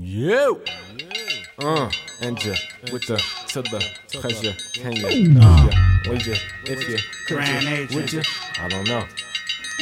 Yo! And you, with the, to the pressure, can you, would you, if you, could you, would you? I don't know.